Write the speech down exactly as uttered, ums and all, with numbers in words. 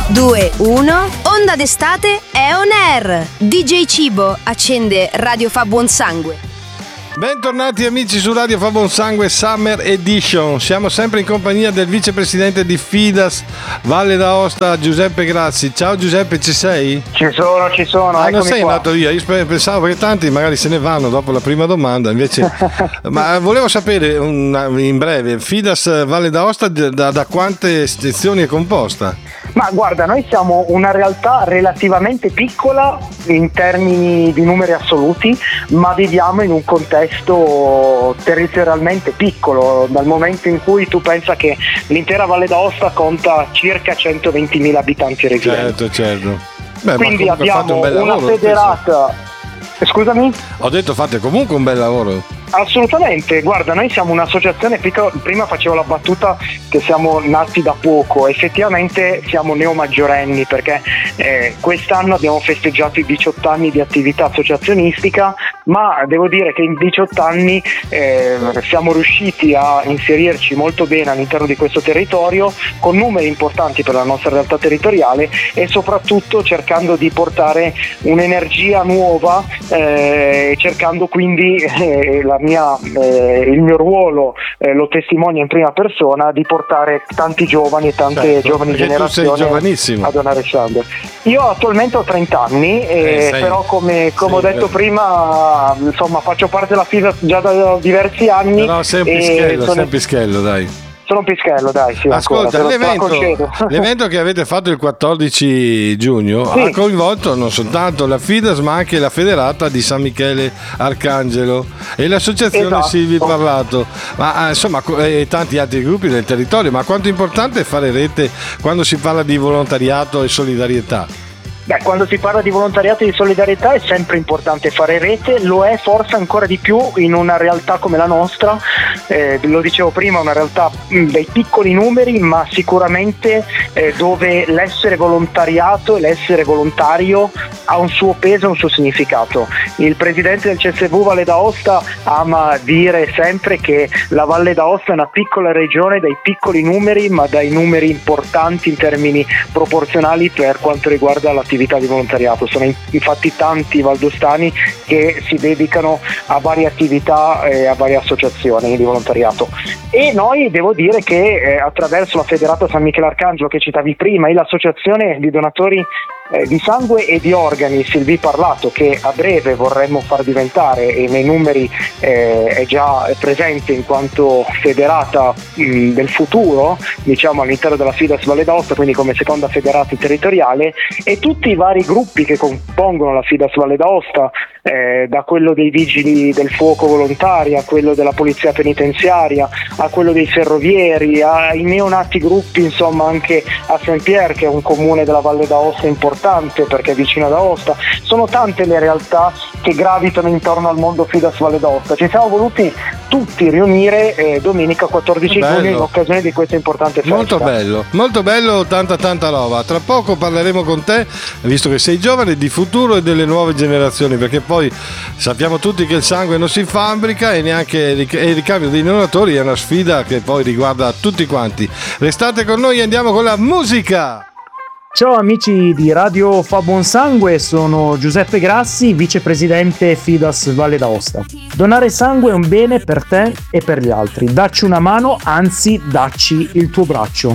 due, uno. Onda d'estate è on air. D J Cibo accende Radio Fa Buon Sangue. Bentornati amici su Radio Fa Buon Sangue Summer Edition. Siamo sempre in compagnia del vicepresidente di Fidas Valle d'Aosta, Giuseppe Grassi. Ciao Giuseppe, ci sei? Ci sono, ci sono. Ah, non sei qua. Andato via? Io pensavo che tanti magari se ne vanno dopo la prima domanda, invece. Ma volevo sapere una, in breve, Fidas Valle d'Aosta da, da quante sezioni è composta? Ma guarda, noi siamo una realtà relativamente piccola in termini di numeri assoluti, ma viviamo in un contesto territorialmente piccolo, dal momento in cui tu pensa che l'intera Valle d'Aosta conta circa centoventimila abitanti residenti. Certo, certo. Beh, quindi abbiamo un una lavoro, federata. Penso. Scusami? Ho detto fate comunque un bel lavoro. Assolutamente, guarda, noi siamo un'associazione piccola, prima facevo la battuta che siamo nati da poco, effettivamente siamo neomaggiorenni perché eh, quest'anno abbiamo festeggiato i diciotto anni di attività associazionistica, ma devo dire che in diciotto anni eh, siamo riusciti a inserirci molto bene all'interno di questo territorio con numeri importanti per la nostra realtà territoriale e soprattutto cercando di portare un'energia nuova, eh, cercando quindi eh, la mia, eh, il mio ruolo eh, lo testimonia in prima persona di portare tanti giovani e tante certo, giovani generazioni a donare sangue. Io attualmente ho trenta anni, eh, eh, però come, come ho detto vero. prima, insomma, faccio parte della FIDA già da diversi anni. No, sei un pischello, sei un pischello, dai. Sono un pischello, dai. Sì, ascolta, ancora, l'evento, l'evento che avete fatto il quattordici giugno sì. ha coinvolto non soltanto la Fidas ma anche la Federata di San Michele Arcangelo e l'associazione esatto. Silvi Parlato, ma insomma e tanti altri gruppi del territorio. Ma quanto è importante fare rete quando si parla di volontariato e solidarietà? Beh, quando si parla di volontariato e di solidarietà è sempre importante fare rete, lo è forse ancora di più in una realtà come la nostra, eh, lo dicevo prima, una realtà mh, dei piccoli numeri, ma sicuramente eh, dove l'essere volontariato e l'essere volontario ha un suo peso e un suo significato. Il presidente del C S V Valle d'Aosta ama dire sempre che la Valle d'Aosta è una piccola regione dai piccoli numeri, ma dai numeri importanti in termini proporzionali per quanto riguarda l'attività di volontariato. Sono infatti tanti valdostani che si dedicano a varie attività e a varie associazioni di volontariato e noi devo dire che eh, attraverso la Federata San Michele Arcangelo che citavi prima e l'associazione di donatori Eh, di sangue e di organi Silvi Parlato, che a breve vorremmo far diventare e nei numeri eh, è già presente in quanto federata mh, del futuro, diciamo all'interno della Fidas Valle d'Aosta, quindi come seconda federata territoriale, e tutti i vari gruppi che compongono la Fidas Valle d'Aosta, eh, da quello dei vigili del fuoco volontari a quello della polizia penitenziaria a quello dei ferrovieri, ai neonati gruppi, insomma anche a Saint-Pierre che è un comune della Valle d'Aosta importante perché è vicino ad Aosta. Sono tante le realtà che gravitano intorno al mondo Fidas Valle d'Aosta. Ci siamo voluti tutti riunire eh, domenica quattordici giugno in occasione di questa importante festa. Molto bello, molto bello, tanta tanta roba. Tra poco parleremo con te, visto che sei giovane, di futuro e delle nuove generazioni, perché poi sappiamo tutti che il sangue non si fabbrica e neanche il ricambio dei donatori è una sfida che poi riguarda tutti quanti. Restate con noi e andiamo con la musica. Ciao amici di Radio Fa Buon Sangue, sono Giuseppe Grassi, vicepresidente Fidas Valle d'Aosta. Donare sangue è un bene per te e per gli altri. Dacci una mano, anzi dacci il tuo braccio.